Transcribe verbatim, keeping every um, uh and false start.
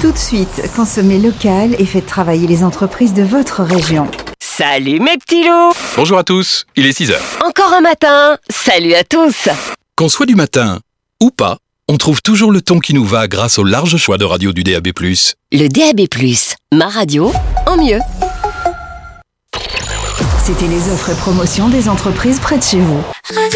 Tout de suite, consommez local et faites travailler les entreprises de votre région. Salut mes petits loups! Bonjour à tous, il est six heures. Encore un matin, salut à tous! Qu'on soit du matin ou pas, on trouve toujours le ton qui nous va grâce au large choix de radio du D A B plus. Le D A B plus, ma radio en mieux. C'était les offres et promotions des entreprises près de chez vous.